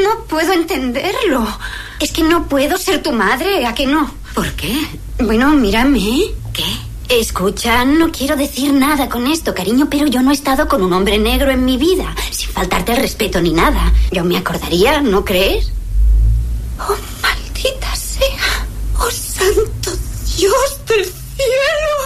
No puedo entenderlo. Es que no puedo ser tu madre, ¿a que no? ¿Por qué? Bueno, mírame. ¿Qué? Escucha, no quiero decir nada con esto, cariño, pero yo no he estado con un hombre negro en mi vida, sin faltarte el respeto ni nada. Yo me acordaría, ¿no crees? Oh, maldita sea. Oh, santo Dios del cielo.